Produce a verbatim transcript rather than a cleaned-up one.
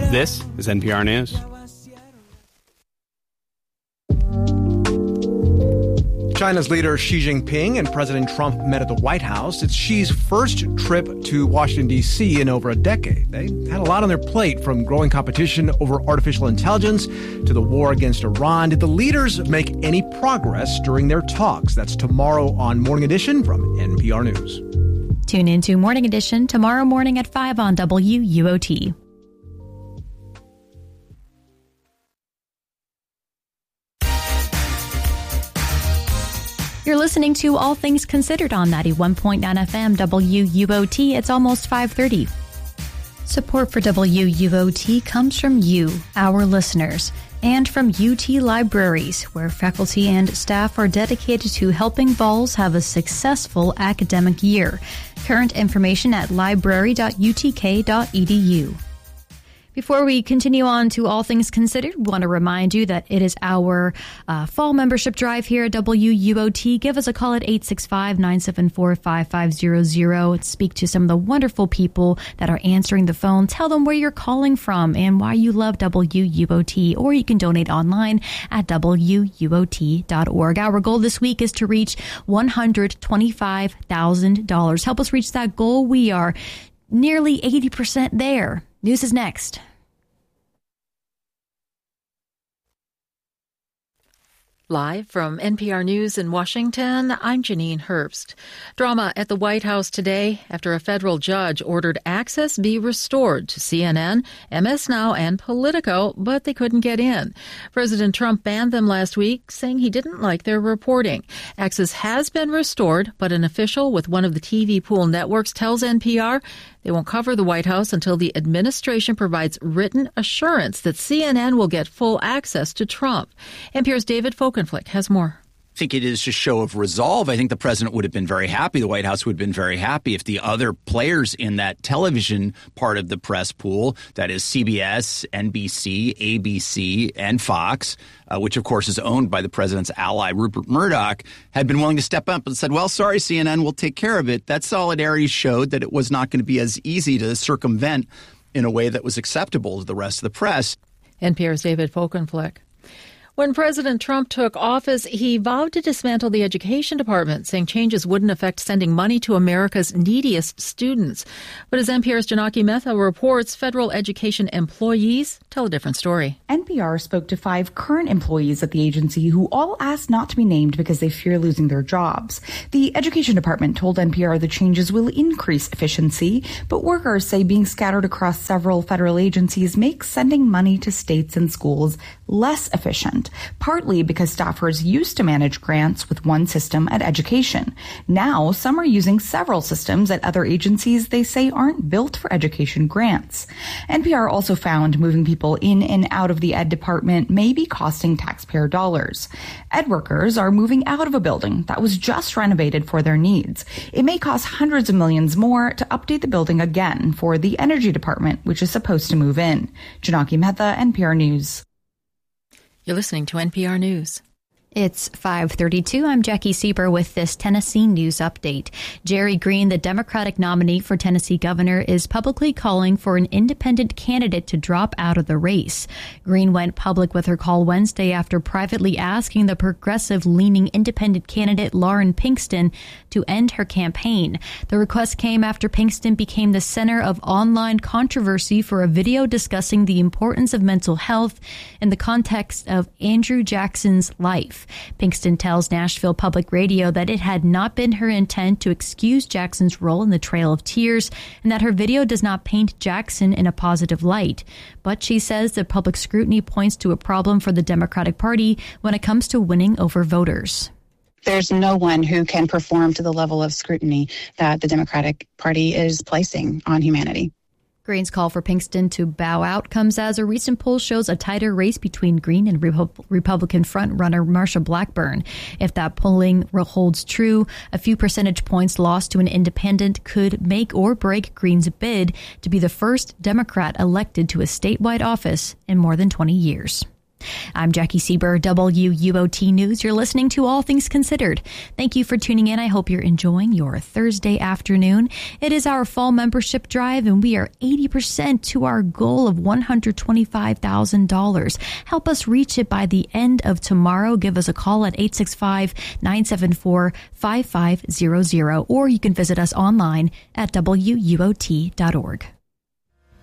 This is N P R News. China's leader Xi Jinping and President Trump met at the White House. It's Xi's first trip to Washington, D C in over a decade. They had a lot on their plate, from growing competition over artificial intelligence to the war against Iran. Did the leaders make any progress during their talks? That's tomorrow on Morning Edition from N P R News. Tune in to Morning Edition tomorrow morning at five on W U O T. You're listening to All Things Considered on ninety-one point nine F M W U O T. It's almost five thirty. Support for W U O T comes from you, our listeners, and from U T Libraries, where faculty and staff are dedicated to helping Vols have a successful academic year. Current information at library dot u t k dot e d u. Before we continue on to All Things Considered, we want to remind you that it is our uh, fall membership drive here at W U O T. Give us a call at eight six five, nine seven four, five five zero zero. Speak to some of the wonderful people that are answering the phone. Tell them where you're calling from and why you love W U O T. Or you can donate online at W U O T dot org. Our goal this week is to reach one hundred twenty-five thousand dollars. Help us reach that goal. We are nearly eighty percent there. News is next. Live from N P R News in Washington, I'm Janine Herbst. Drama at the White House today after a federal judge ordered access be restored to C N N, M S Now, and Politico, but they couldn't get in. President Trump banned them last week, saying he didn't like their reporting. Access has been restored, but an official with one of the T V pool networks tells N P R they won't cover the White House until the administration provides written assurance that C N N will get full access to Trump. N P R's David Folkenflik has more. I think it is a show of resolve. I think the president would have been very happy. The White House would have been very happy if the other players in that television part of the press pool, that is C B S, N B C, A B C, and Fox, uh, which of course is owned by the president's ally, Rupert Murdoch, had been willing to step up and said, well, sorry, C N N, we'll take care of it. That solidarity showed that it was not going to be as easy to circumvent in a way that was acceptable to the rest of the press. N P R's David Folkenflik. When President Trump took office, he vowed to dismantle the education department, saying changes wouldn't affect sending money to America's neediest students. But as N P R's Janaki Mehta reports, federal education employees tell a different story. N P R spoke to five current employees at the agency who all asked not to be named because they fear losing their jobs. The education department told N P R the changes will increase efficiency, but workers say being scattered across several federal agencies makes sending money to states and schools less efficient. Partly because staffers used to manage grants with one system at education. Now, some are using several systems at other agencies they say aren't built for education grants. N P R also found moving people in and out of the ed department may be costing taxpayer dollars. Ed workers are moving out of a building that was just renovated for their needs. It may cost hundreds of millions more to update the building again for the energy department, which is supposed to move in. Janaki Mehta, N P R News. You're listening to N P R News. It's five thirty-two. I'm Jackie Sieber with this Tennessee news update. Jerry Green, the Democratic nominee for Tennessee governor, is publicly calling for an independent candidate to drop out of the race. Green went public with her call Wednesday after privately asking the progressive-leaning independent candidate Lauren Pinkston to end her campaign. The request came after Pinkston became the center of online controversy for a video discussing the importance of mental health in the context of Andrew Jackson's life. Pinkston tells Nashville Public Radio that it had not been her intent to excuse Jackson's role in the Trail of Tears and that her video does not paint Jackson in a positive light. But she says that public scrutiny points to a problem for the Democratic Party when it comes to winning over voters. There's no one who can perform to the level of scrutiny that the Democratic Party is placing on humanity. Green's call for Pinkston to bow out comes as a recent poll shows a tighter race between Green and Repu- Republican frontrunner Marsha Blackburn. If that polling holds true, a few percentage points lost to an independent could make or break Green's bid to be the first Democrat elected to a statewide office in more than twenty years. I'm Jackie Sieber, W U O T News. You're listening to All Things Considered. Thank you for tuning in. I hope you're enjoying your Thursday afternoon. It is our fall membership drive, and we are eighty percent to our goal of one hundred twenty-five thousand dollars. Help us reach it by the end of tomorrow. Give us a call at eight six five, nine seven four, five five zero zero, or you can visit us online at W U O T dot org.